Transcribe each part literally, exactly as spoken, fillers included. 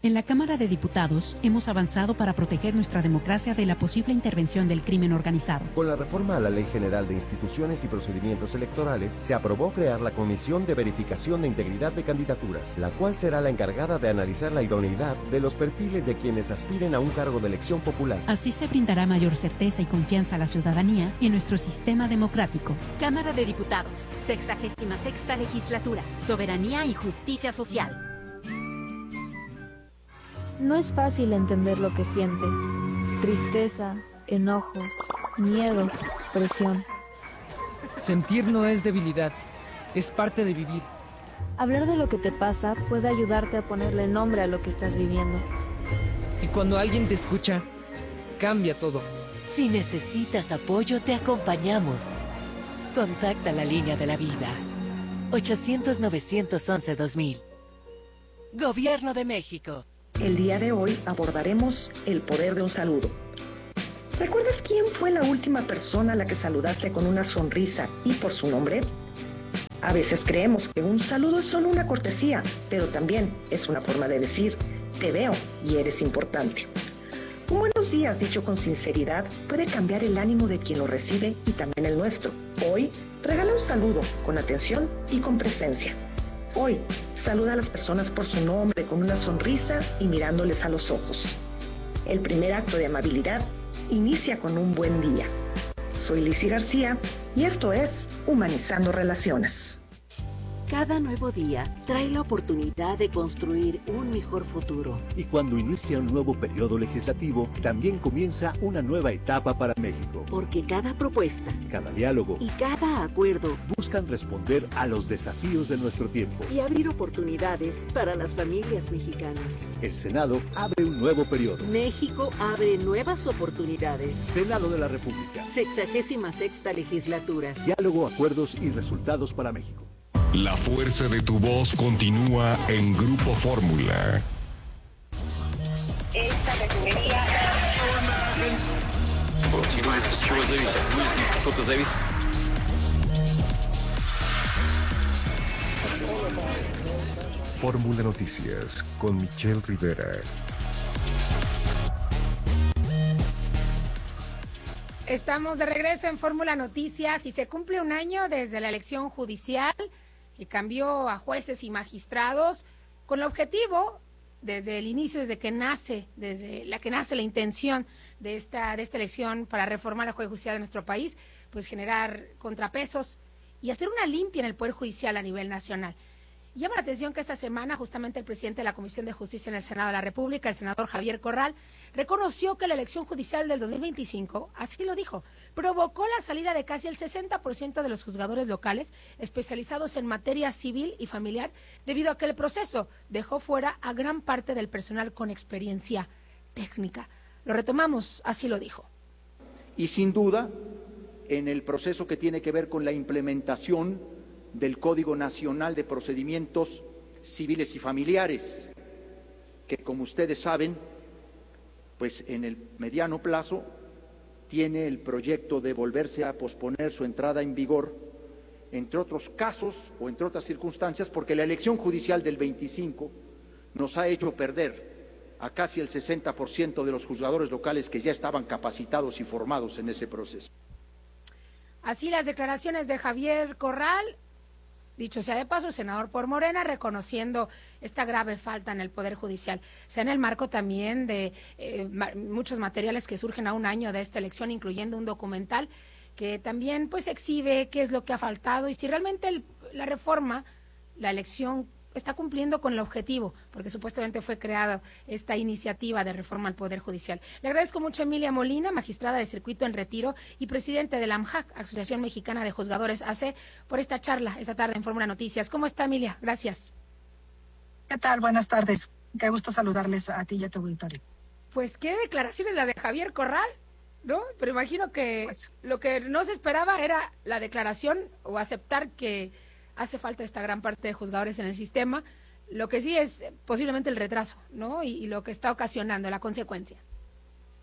En la Cámara de Diputados hemos avanzado para proteger nuestra democracia de la posible intervención del crimen organizado. Con la reforma a la Ley General de Instituciones y Procedimientos Electorales, se aprobó crear la Comisión de Verificación de Integridad de Candidaturas, la cual será la encargada de analizar la idoneidad de los perfiles de quienes aspiren a un cargo de elección popular. Así se brindará mayor certeza y confianza a la ciudadanía en nuestro sistema democrático. Cámara de Diputados, sexagésima sexta legislatura, soberanía y justicia social. No es fácil entender lo que sientes. Tristeza, enojo, miedo, presión. Sentir no es debilidad, es parte de vivir. Hablar de lo que te pasa puede ayudarte a ponerle nombre a lo que estás viviendo. Y cuando alguien te escucha, cambia todo. Si necesitas apoyo, te acompañamos. Contacta la línea de la vida. ochocientos, novecientos once, dos mil. Gobierno de México. El día de hoy abordaremos el poder de un saludo. ¿Recuerdas quién fue la última persona a la que saludaste con una sonrisa y por su nombre? A veces creemos que un saludo es solo una cortesía, pero también es una forma de decir, te veo y eres importante. Un buenos días dicho con sinceridad puede cambiar el ánimo de quien lo recibe y también el nuestro. Hoy, regala un saludo con atención y con presencia. Hoy, saluda a las personas por su nombre con una sonrisa y mirándoles a los ojos. El primer acto de amabilidad inicia con un buen día. Soy Lizzy García y esto es Humanizando Relaciones. Cada nuevo día trae la oportunidad de construir un mejor futuro. Y cuando inicia un nuevo periodo legislativo, también comienza una nueva etapa para México. Porque cada propuesta, cada diálogo y cada acuerdo buscan responder a los desafíos de nuestro tiempo y abrir oportunidades para las familias mexicanas. El Senado abre un nuevo periodo. México abre nuevas oportunidades. Senado de la República. Sexagésima sexta legislatura. Diálogo, acuerdos y resultados para México. La fuerza de tu voz continúa en Grupo Fórmula. Esta refinería... Fórmula Noticias con Michelle Rivera. Estamos de regreso en Fórmula Noticias y se cumple un año desde la elección judicial que cambió a jueces y magistrados con el objetivo, desde el inicio, desde que nace, desde la que nace la intención de esta, de esta elección para reformar el Poder Judicial de nuestro país, pues generar contrapesos y hacer una limpia en el Poder Judicial a nivel nacional. Llama la atención que esta semana justamente el presidente de la Comisión de Justicia en el Senado de la República, el senador Javier Corral, reconoció que la elección judicial del dos mil veinticinco, así lo dijo, provocó la salida de casi el sesenta por ciento de los juzgadores locales especializados en materia civil y familiar, debido a que el proceso dejó fuera a gran parte del personal con experiencia técnica. Lo retomamos, así lo dijo. Y sin duda, en el proceso que tiene que ver con la implementación del Código Nacional de Procedimientos Civiles y Familiares, que como ustedes saben, pues en el mediano plazo tiene el proyecto de volverse a posponer su entrada en vigor, entre otros casos o entre otras circunstancias, porque la elección judicial del veinticinco nos ha hecho perder a casi el sesenta por ciento de los juzgadores locales que ya estaban capacitados y formados en ese proceso. Así las declaraciones de Javier Corral. Dicho sea de paso, el senador por Morena, reconociendo esta grave falta en el Poder Judicial. Sea en el marco también de eh, ma muchos materiales que surgen a un año de esta elección, incluyendo un documental que también pues exhibe qué es lo que ha faltado y si realmente el, la reforma, la elección está cumpliendo con el objetivo, porque supuestamente fue creada esta iniciativa de reforma al Poder Judicial. Le agradezco mucho a Emilia Molina, magistrada de circuito en retiro y presidente de la AMJAC, Asociación Mexicana de Juzgadores A C, por esta charla esta tarde en Fórmula Noticias. ¿Cómo está, Emilia? Gracias. ¿Qué tal? Buenas tardes. Qué gusto saludarles a ti y a tu auditorio. Pues qué declaraciones la de Javier Corral, ¿no? Pero imagino que pues, lo que no se esperaba era la declaración o aceptar que hace falta esta gran parte de juzgadores en el sistema, lo que sí es posiblemente el retraso, ¿no? Y, y lo que está ocasionando, la consecuencia.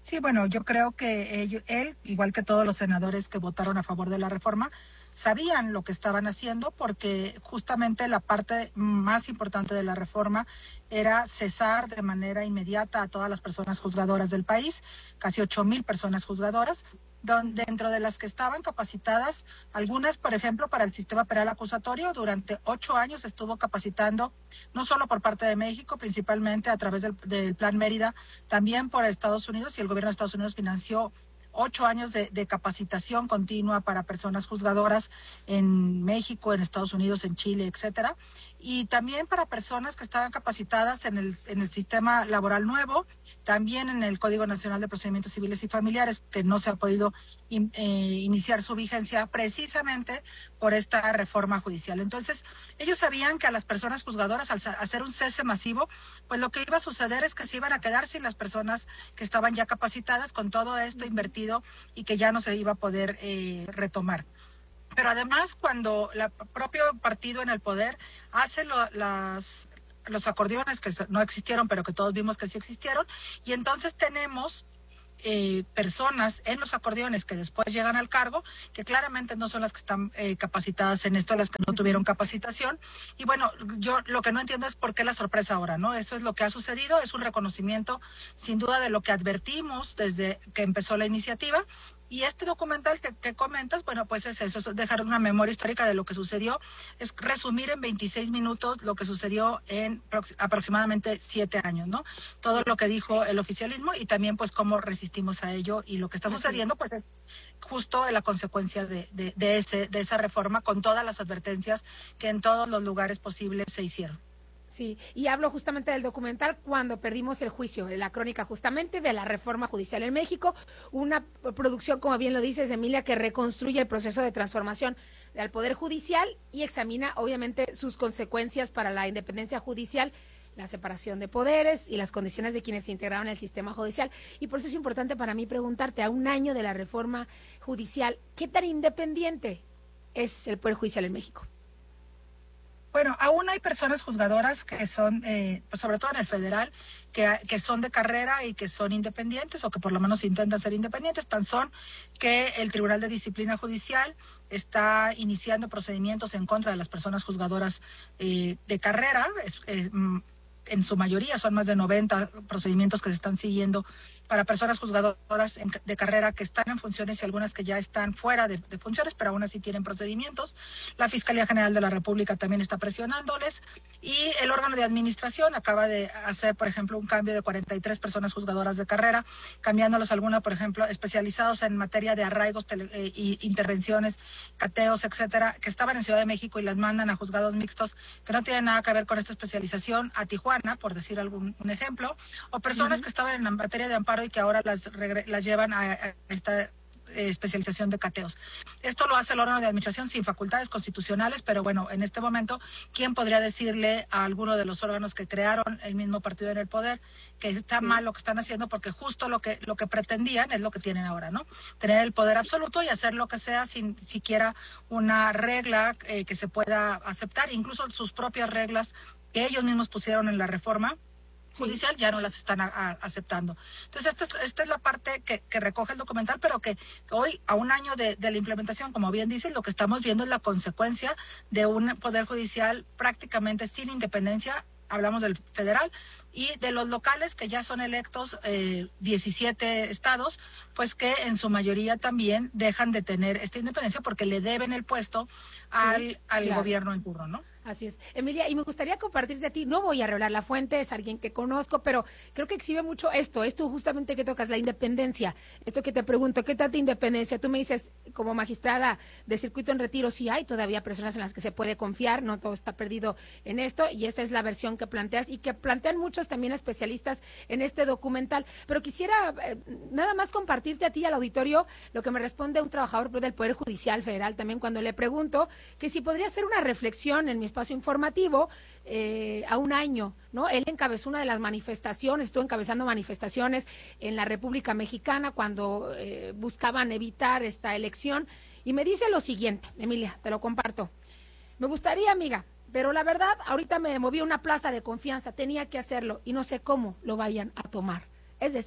Sí, bueno, yo creo que él, él, igual que todos los senadores que votaron a favor de la reforma, sabían lo que estaban haciendo porque justamente la parte más importante de la reforma era cesar de manera inmediata a todas las personas juzgadoras del país, casi ocho mil personas juzgadoras, donde, dentro de las que estaban capacitadas, algunas, por ejemplo, para el sistema penal acusatorio, durante ocho años estuvo capacitando, no solo por parte de México, principalmente a través del, del Plan Mérida, también por Estados Unidos, y el gobierno de Estados Unidos financió ocho años de, de capacitación continua para personas juzgadoras en México, en Estados Unidos, en Chile, etcétera, y también para personas que estaban capacitadas en el, en el sistema laboral nuevo, también en el Código Nacional de Procedimientos Civiles y Familiares, que no se ha podido in, eh, iniciar su vigencia precisamente por esta reforma judicial. Entonces, ellos sabían que a las personas juzgadoras, al hacer un cese masivo, pues lo que iba a suceder es que se iban a quedar sin las personas que estaban ya capacitadas con todo esto invertido y que ya no se iba a poder eh, retomar. Pero además, cuando el propio partido en el poder hace lo, las, los acordeones que no existieron, pero que todos vimos que sí existieron, y entonces tenemos eh, personas en los acordeones que después llegan al cargo, que claramente no son las que están eh, capacitadas en esto, las que no tuvieron capacitación. Y bueno, yo lo que no entiendo es por qué la sorpresa ahora, ¿no? Eso es lo que ha sucedido, es un reconocimiento sin duda de lo que advertimos desde que empezó la iniciativa. Y este documental que, que comentas, bueno, pues es eso, es dejar una memoria histórica de lo que sucedió, es resumir en veintiséis minutos lo que sucedió en aproximadamente siete años, ¿no? Todo lo que dijo el oficialismo y también pues cómo resistimos a ello, y lo que está sucediendo pues es justo la consecuencia de, de, de, ese, de esa reforma, con todas las advertencias que en todos los lugares posibles se hicieron. Sí, y hablo justamente del documental Cuando perdimos el juicio, la crónica justamente de la reforma judicial en México, una producción, como bien lo dices, Emilia, que reconstruye el proceso de transformación del Poder Judicial y examina, obviamente, sus consecuencias para la independencia judicial, la separación de poderes y las condiciones de quienes se integraron en el sistema judicial. Y por eso es importante para mí preguntarte, a un año de la reforma judicial, ¿qué tan independiente es el Poder Judicial en México? Bueno, aún hay personas juzgadoras que son, eh, pues sobre todo en el federal, que, que son de carrera y que son independientes, o que por lo menos intentan ser independientes. Tan son que el Tribunal de Disciplina Judicial está iniciando procedimientos en contra de las personas juzgadoras eh, de carrera. Es, es, en su mayoría son más de noventa procedimientos que se están siguiendo para personas juzgadoras en, de carrera que están en funciones y algunas que ya están fuera de, de funciones, pero aún así tienen procedimientos. La Fiscalía General de la República también está presionándoles, y el órgano de administración acaba de hacer, por ejemplo, un cambio de cuarenta y tres personas juzgadoras de carrera, cambiándolos algunas, por ejemplo, especializados en materia de arraigos, tele, eh, y intervenciones, cateos, etcétera, que estaban en Ciudad de México y las mandan a juzgados mixtos que no tienen nada que ver con esta especialización, a Tijuana, por decir algún un ejemplo, o personas uh-huh. que estaban en la materia de amparo y que ahora las, las llevan a, a esta eh, especialización de cateos. Esto lo hace el órgano de administración sin facultades constitucionales, pero bueno, en este momento, ¿quién podría decirle a alguno de los órganos que crearon el mismo partido en el poder que está sí. mal lo que están haciendo? Porque justo lo que lo que pretendían es lo que tienen ahora, ¿no? Tener el poder absoluto y hacer lo que sea sin siquiera una regla eh, que se pueda aceptar, incluso sus propias reglas que ellos mismos pusieron en la reforma judicial, sí. ya no las están a, a, aceptando. Entonces, esta, esta es la parte que, que recoge el documental, pero que, que hoy, a un año de, de la implementación, como bien dicen, lo que estamos viendo es la consecuencia de un poder judicial prácticamente sin independencia. Hablamos del federal y de los locales, que ya son electos eh, diecisiete estados, pues que en su mayoría también dejan de tener esta independencia porque le deben el puesto al, sí, al claro. gobierno en turno, ¿no? Así es. Emilia, y me gustaría compartir de ti, no voy a revelar la fuente, es alguien que conozco, pero creo que exhibe mucho esto, esto justamente que tocas, la independencia. Esto que te pregunto, ¿qué tanta independencia? Tú me dices, como magistrada de circuito en retiro, sí hay todavía personas en las que se puede confiar, no todo está perdido en esto, y esta es la versión que planteas y que plantean muchos también especialistas en este documental. Pero quisiera eh, nada más compartirte a ti y al auditorio lo que me responde un trabajador del Poder Judicial Federal también cuando le pregunto que si podría hacer una reflexión en mi espacio informativo eh, a un año, ¿no? Él encabezó una de las manifestaciones, estuvo encabezando manifestaciones en la República Mexicana cuando eh, buscaban evitar esta elección, y me dice lo siguiente, Emilia, te lo comparto. Me gustaría, amiga, pero la verdad, ahorita me moví a una plaza de confianza, tenía que hacerlo y no sé cómo lo vayan a tomar. Es decir,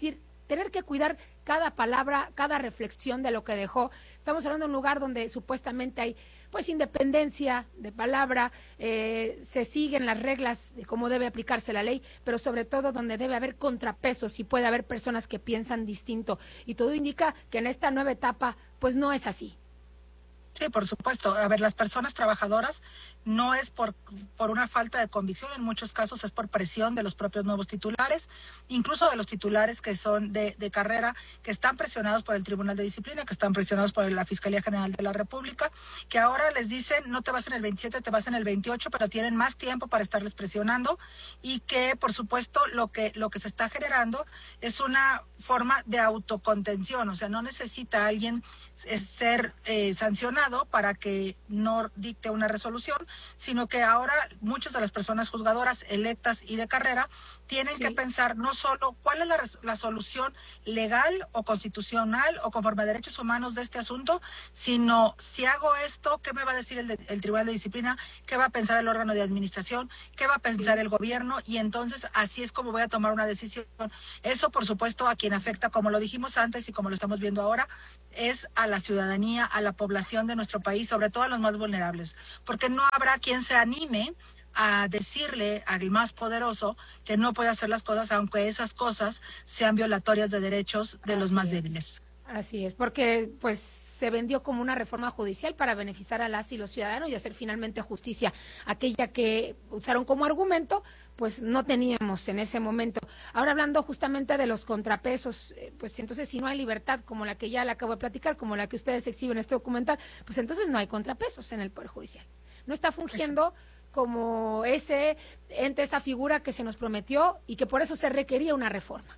tener que cuidar cada palabra, cada reflexión de lo que dejó. Estamos hablando de un lugar donde supuestamente hay pues independencia de palabra, eh, se siguen las reglas de cómo debe aplicarse la ley, pero sobre todo donde debe haber contrapesos y puede haber personas que piensan distinto. Y todo indica que en esta nueva etapa pues no es así. Sí, por supuesto. A ver, las personas trabajadoras no es por, por una falta de convicción, en muchos casos es por presión de los propios nuevos titulares, incluso de los titulares que son de, de carrera, que están presionados por el Tribunal de Disciplina, que están presionados por la Fiscalía General de la República, que ahora les dicen no te vas en el veintisiete, te vas en el veintiocho, pero tienen más tiempo para estarles presionando y que, por supuesto, lo que, lo que se está generando es una forma de autocontención, o sea, no necesita alguien ser eh, sancionado para que no dicte una resolución, sino que ahora muchas de las personas juzgadoras electas y de carrera tienen sí. que pensar no solo cuál es la, la solución legal o constitucional o conforme a derechos humanos de este asunto, sino si hago esto, ¿qué me va a decir el, de, el Tribunal de Disciplina? ¿Qué va a pensar el órgano de administración? ¿Qué va a pensar sí. el gobierno? Y entonces así es como voy a tomar una decisión. Eso, por supuesto, a quien afecta, como lo dijimos antes y como lo estamos viendo ahora, es a la ciudadanía, a la población de nuestro país, sobre todo a los más vulnerables, porque no habrá quien se anime a decirle al más poderoso que no puede hacer las cosas, aunque esas cosas sean violatorias de derechos de Así los más es. débiles. Así es, porque pues se vendió como una reforma judicial para beneficiar a las y los ciudadanos y hacer finalmente justicia. Aquella que usaron como argumento, pues no teníamos en ese momento. Ahora hablando justamente de los contrapesos, pues entonces si no hay libertad como la que ya le acabo de platicar, como la que ustedes exhiben en este documental, pues entonces no hay contrapesos en el Poder Judicial. No está fungiendo como ese ente, esa figura que se nos prometió y que por eso se requería una reforma.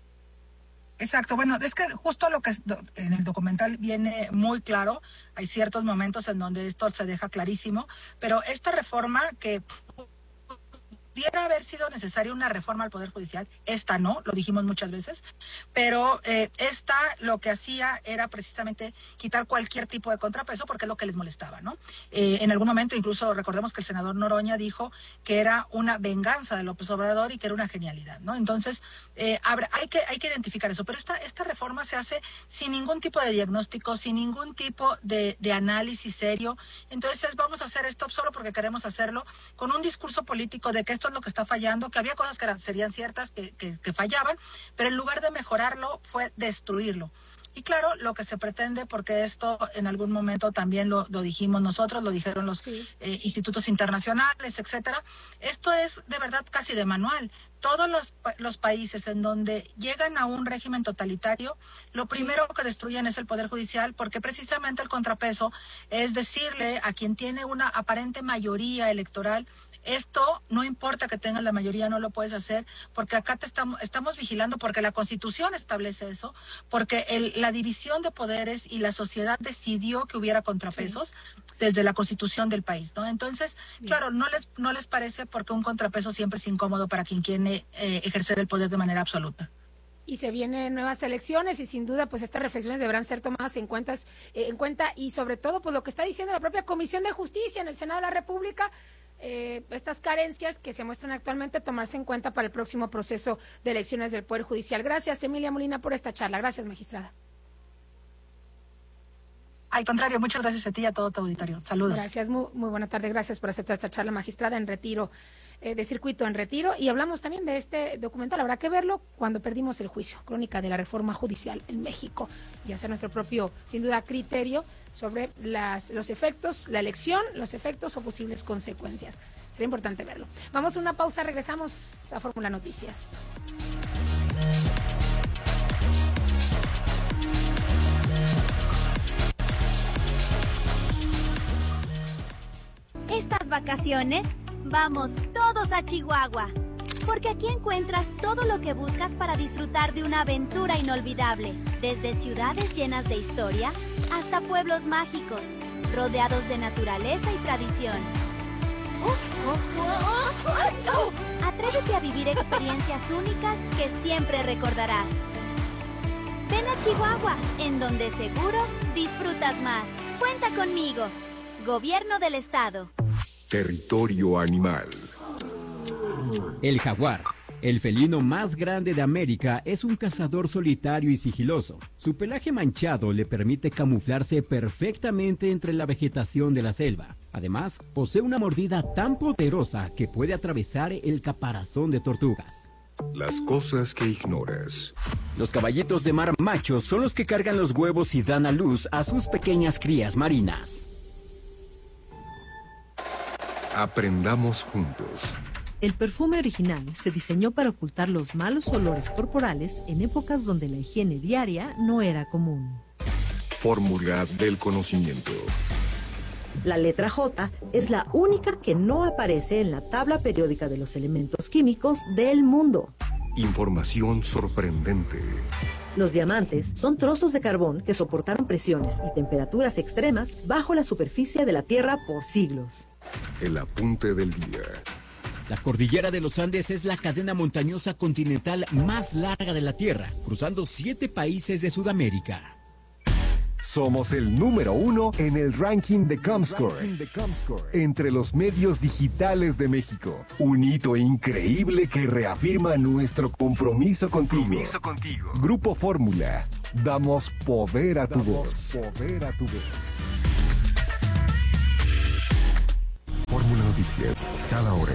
Exacto, bueno, es que justo lo que es, en el documental viene muy claro, hay ciertos momentos en donde esto se deja clarísimo, pero esta reforma que pudiera haber sido necesaria una reforma al Poder Judicial, esta no, lo dijimos muchas veces, pero eh, esta lo que hacía era precisamente quitar cualquier tipo de contrapeso porque es lo que les molestaba, ¿no? Eh, en algún momento incluso recordemos que el senador Noroña dijo que era una venganza de López Obrador y que era una genialidad, ¿no? Entonces, eh, habrá, hay que hay que identificar eso, pero esta, esta reforma se hace sin ningún tipo de diagnóstico, sin ningún tipo de, de análisis serio, entonces vamos a hacer esto solo porque queremos hacerlo, con un discurso político de que esto es lo que está fallando, que había cosas que eran, serían ciertas, que, que, que fallaban, pero en lugar de mejorarlo fue destruirlo. Y claro, lo que se pretende, porque esto en algún momento también lo, lo dijimos nosotros, lo dijeron los sí. eh, institutos internacionales, etcétera, esto es de verdad casi de manual. Todos los, los países en donde llegan a un régimen totalitario, lo primero sí. que destruyen es el Poder Judicial, porque precisamente el contrapeso es decirle a quien tiene una aparente mayoría electoral, esto no importa que tengas la mayoría, no lo puedes hacer, porque acá te estamos, estamos vigilando, porque la Constitución establece eso, porque el, la división de poderes y la sociedad decidió que hubiera contrapesos sí. desde la Constitución del país, ¿no? Entonces, Bien. claro, no les, no les parece porque un contrapeso siempre es incómodo para quien quiere eh, ejercer el poder de manera absoluta. Y se vienen nuevas elecciones y sin duda pues estas reflexiones deberán ser tomadas en, cuentas, eh, en cuenta y sobre todo pues lo que está diciendo la propia Comisión de Justicia en el Senado de la República, eh, estas carencias que se muestran actualmente tomarse en cuenta para el próximo proceso de elecciones del Poder Judicial. Gracias, Emilia Molina, por esta charla. Gracias, magistrada. Al contrario, muchas gracias a ti y a todo tu auditorio. Saludos. Gracias, muy, muy buena tarde. Gracias por aceptar esta charla, magistrada, en retiro, eh, de circuito en retiro. Y hablamos también de este documental. Habrá que verlo cuando perdimos el juicio, crónica de la reforma judicial en México, y hacer nuestro propio, sin duda, criterio sobre las, los efectos, la elección, los efectos o posibles consecuencias. Será importante verlo. Vamos a una pausa, regresamos a Fórmula Noticias. Estas vacaciones, vamos todos a Chihuahua, porque aquí encuentras todo lo que buscas para disfrutar de una aventura inolvidable, desde ciudades llenas de historia hasta pueblos mágicos, rodeados de naturaleza y tradición. Atrévete a vivir experiencias únicas que siempre recordarás. Ven a Chihuahua, en donde seguro disfrutas más. Cuenta conmigo. Gobierno del Estado. Territorio animal. El jaguar, El felino más grande de América es un cazador solitario y sigiloso. Su pelaje manchado le permite camuflarse perfectamente entre la vegetación de la selva. Además, posee una mordida tan poderosa que puede atravesar el caparazón de tortugas. Las cosas que ignoras. Los caballitos de mar machos son los que cargan los huevos y dan a luz a sus pequeñas crías marinas. Aprendamos juntos. El perfume original se diseñó para ocultar los malos olores corporales en épocas donde la higiene diaria no era común. Fórmula del conocimiento. La letra J es la única que no aparece en la tabla periódica de los elementos químicos del mundo. Información sorprendente. Los diamantes son trozos de carbón que soportaron presiones y temperaturas extremas bajo la superficie de la Tierra por siglos. El apunte del día. La cordillera de los Andes es la cadena montañosa continental más larga de la Tierra, cruzando siete países de Sudamérica. Somos el número uno en el ranking de Comscore, entre los medios digitales de México. Un hito increíble que reafirma nuestro compromiso contigo. Compromiso contigo. Grupo Fórmula. Damos poder a tu voz. Poder a tu voz. Fórmula Noticias, cada hora.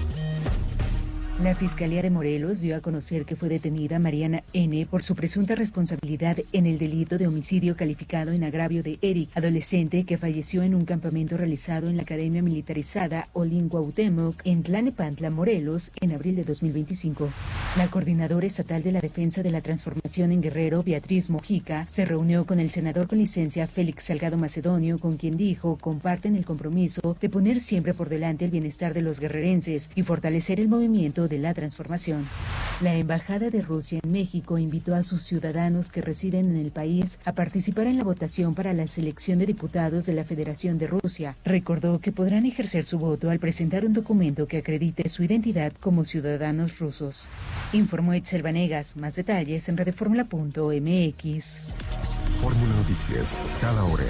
La Fiscalía de Morelos dio a conocer que fue detenida Mariana N. por su presunta responsabilidad en el delito de homicidio calificado en agravio de Eric, adolescente que falleció en un campamento realizado en la Academia Militarizada Olin Cuauhtémoc en Tlalnepantla, Morelos, en abril de dos mil veinticinco. La coordinadora estatal de la Defensa de la Transformación en Guerrero, Beatriz Mojica, se reunió con el senador con licencia Félix Salgado Macedonio, con quien dijo comparten el compromiso de poner siempre por delante el bienestar de los guerrerenses y fortalecer el movimiento de la transformación. La Embajada de Rusia en México invitó a sus ciudadanos que residen en el país a participar en la votación para la selección de diputados de la Federación de Rusia. Recordó que podrán ejercer su voto al presentar un documento que acredite su identidad como ciudadanos rusos. Informó Itzel Vanegas. Más detalles en redefórmula punto m x. Fórmula Noticias, cada hora.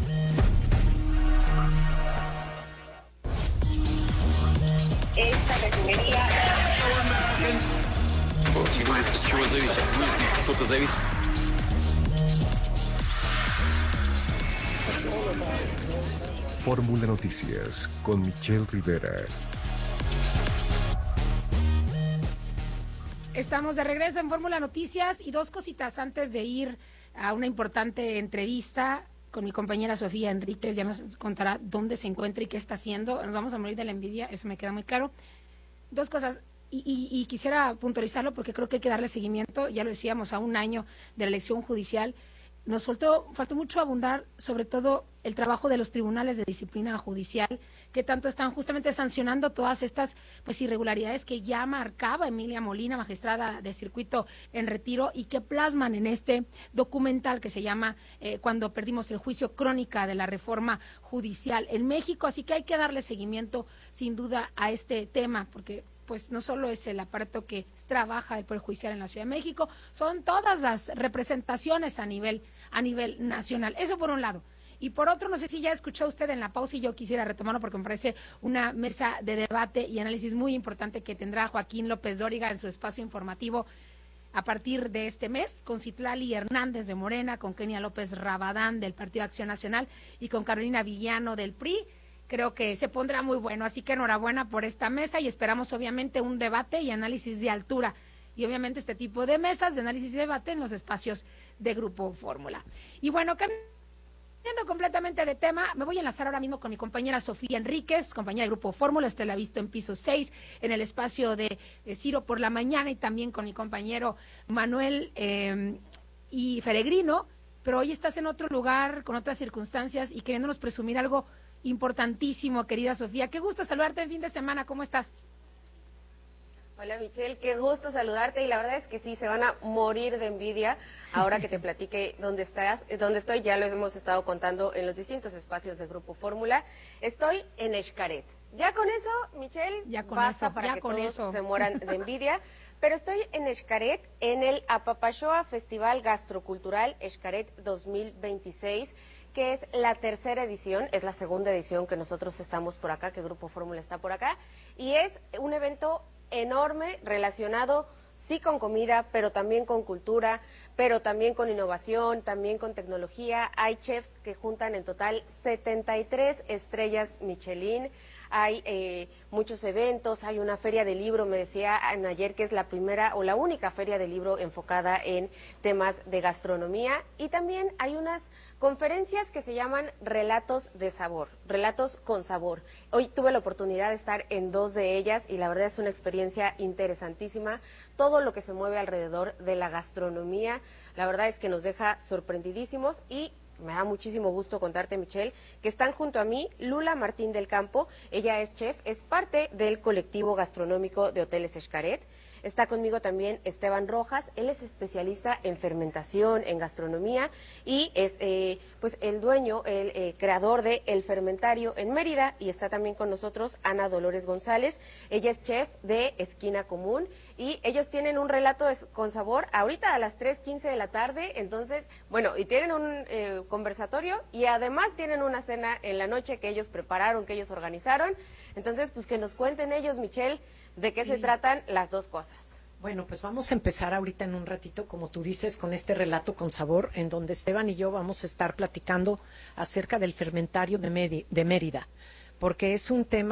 Esta refinería... Fórmula Noticias con Michelle Rivera. Estamos de regreso en Fórmula Noticias y dos cositas antes de ir a una importante entrevista con mi compañera Sofía Enríquez. Ya nos contará dónde se encuentra y qué está haciendo. Nos vamos a morir de la envidia, eso me queda muy claro. Dos cosas, y, y, y quisiera puntualizarlo porque creo que hay que darle seguimiento, ya lo decíamos, a un año de la elección judicial. Nos faltó, faltó mucho abundar sobre todo el trabajo de los tribunales de disciplina judicial, que tanto están justamente sancionando todas estas pues irregularidades que ya marcaba Emilia Molina, magistrada de circuito en retiro, y que plasman en este documental que se llama eh, Cuando perdimos el juicio, crónica de la reforma judicial en México. Así que hay que darle seguimiento sin duda a este tema, porque pues no solo es el aparato que trabaja del Poder Judicial en la Ciudad de México, son todas las representaciones a nivel, a nivel nacional. Eso por un lado. Y por otro, no sé si ya escuchó usted en la pausa y yo quisiera retomarlo porque me parece una mesa de debate y análisis muy importante que tendrá Joaquín López Dóriga en su espacio informativo a partir de este mes, con Citlali Hernández de Morena, con Kenia López Rabadán del Partido Acción Nacional y con Carolina Villano del P R I. Creo que se pondrá muy bueno, así que enhorabuena por esta mesa y esperamos obviamente un debate y análisis de altura y obviamente este tipo de mesas de análisis y debate en los espacios de Grupo Fórmula. Y bueno, cambiando completamente de tema, me voy a enlazar ahora mismo con mi compañera Sofía Enríquez, compañera de Grupo Fórmula. Usted la ha visto en piso seis, en el espacio de, de Ciro por la mañana, y también con mi compañero Manuel eh, y Peregrino, pero hoy estás en otro lugar, con otras circunstancias y queriéndonos presumir algo importantísimo, querida Sofía. Qué gusto saludarte en fin de semana, ¿cómo estás? Hola Michelle, qué gusto saludarte y la verdad es que sí, se van a morir de envidia ahora que te platique dónde estás, dónde estoy, ya lo hemos estado contando en los distintos espacios de Grupo Fórmula. Estoy en Xcaret. Ya con eso, Michelle, ya con basta eso, para ya que con todos eso. se mueran de envidia, pero estoy en Xcaret, en el Apapachoa Festival Gastrocultural Xcaret dos mil veintiséis, que es la tercera edición, es la segunda edición que nosotros estamos por acá, que Grupo Fórmula está por acá, y es un evento enorme relacionado sí con comida, pero también con cultura, pero también con innovación, también con tecnología. Hay chefs que juntan en total setenta y tres estrellas Michelin. Hay eh, muchos eventos, hay una feria de libro, me decía ayer que es la primera o la única feria de libro enfocada en temas de gastronomía, y también hay unas conferencias que se llaman Relatos de Sabor, Relatos con Sabor. Hoy tuve la oportunidad de estar en dos de ellas y la verdad es una experiencia interesantísima. Todo lo que se mueve alrededor de la gastronomía, la verdad es que nos deja sorprendidísimos, y me da muchísimo gusto contarte, Michelle, que están junto a mí Lula Martín del Campo. Ella es chef, es parte del colectivo gastronómico de Hoteles Xcaret. Está conmigo también Esteban Rojas, él es especialista en fermentación, en gastronomía, y es eh, pues el dueño, el eh, creador de El Fermentario en Mérida, y está también con nosotros Ana Dolores González, ella es chef de Esquina Común, y ellos tienen un relato con sabor ahorita a las tres quince de la tarde, entonces, bueno, y tienen un eh, conversatorio, y además tienen una cena en la noche que ellos prepararon, que ellos organizaron, entonces, pues que nos cuenten ellos, Michelle, de qué sí. se tratan las dos cosas. Bueno, pues vamos a empezar ahorita en un ratito, como tú dices, con este relato con sabor, en donde Esteban y yo vamos a estar platicando acerca del Fermentario de, Medi- de Mérida, porque es un tema